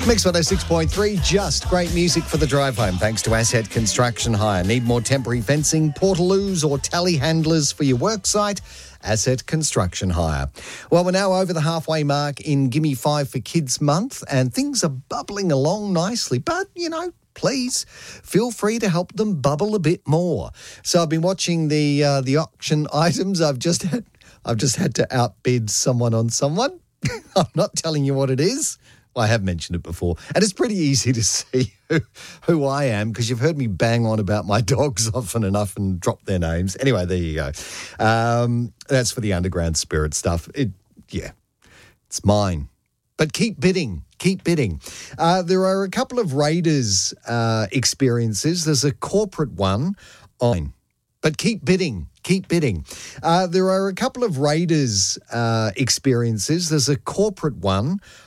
Mix 106.3, just great music for the drive home thanks to Asset Construction Hire. Need more temporary fencing, portaloos or tally handlers for your work site? Asset Construction Hire. Well, we're now over the halfway mark in Gimme 5 for Kids Month and things are bubbling along nicely, but, please feel free to help them bubble a bit more. So I've been watching the auction items. I've just had to outbid someone on someone. I'm not telling you what it is. Well, I have mentioned it before. And it's pretty easy to see who I am because you've heard me bang on about my dogs often enough and drop their names. Anyway, there you go. That's for the underground spirit stuff. It's mine. But keep bidding. Keep bidding. There are a couple of Raiders experiences. There's a corporate one on. But keep bidding. Keep bidding. There are a couple of Raiders experiences. There's a corporate one